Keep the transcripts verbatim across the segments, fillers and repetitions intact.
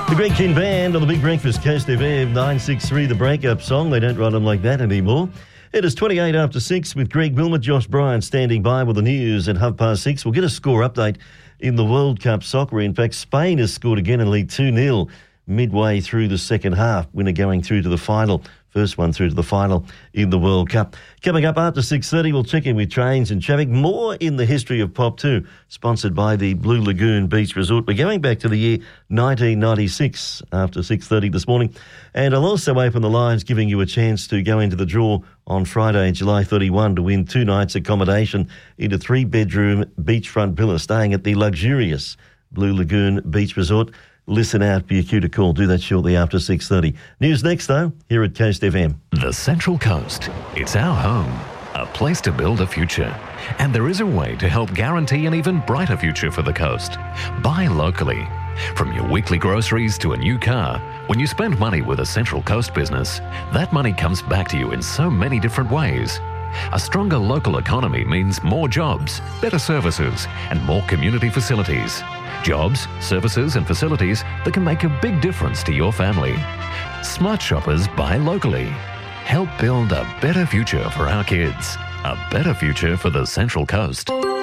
The Greg King Band on the Big Breakfast, Coast F M, nine six three, the breakup song. They don't write them like that anymore. It is twenty-eight after six with Greg Wilmot, Josh Bryant standing by with the news at half past six. We'll get a score update in the World Cup soccer. In fact, Spain has scored again and lead two nil midway through the second half. Winner going through to the final. First one through to the final in the World Cup. Coming up after six thirty, we'll check in with trains and traffic. More in the history of Pop too, sponsored by the Blue Lagoon Beach Resort. We're going back to the year nineteen ninety-six after six thirty this morning. And I'll also open the lines, giving you a chance to go into the draw on Friday, July thirty-first, to win two nights accommodation in a three-bedroom beachfront villa staying at the luxurious Blue Lagoon Beach Resort. Listen out for your cue to call. Do that shortly after six thirty. News next, though, here at Coast F M. The Central Coast. It's our home, a place to build a future. And there is a way to help guarantee an even brighter future for the coast. Buy locally. From your weekly groceries to a new car, when you spend money with a Central Coast business, that money comes back to you in so many different ways. A stronger local economy means more jobs, better services, and more community facilities. Jobs, services and facilities that can make a big difference to your family. Smart shoppers buy locally. Help build a better future for our kids. A better future for the Central Coast.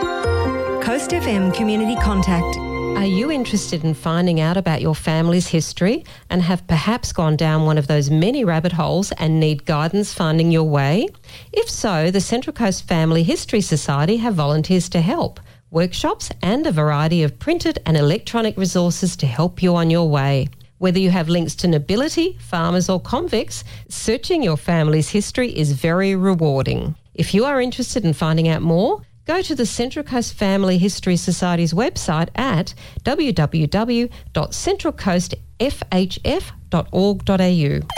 Coast F M Community Contact. Are you interested in finding out about your family's history and have perhaps gone down one of those many rabbit holes and need guidance finding your way? If so, the Central Coast Family History Society have volunteers to help, workshops and a variety of printed and electronic resources to help you on your way. Whether you have links to nobility, farmers or convicts, searching your family's history is very rewarding. If you are interested in finding out more, go to the Central Coast Family History Society's website at w w w dot central coast f h f dot org dot a u.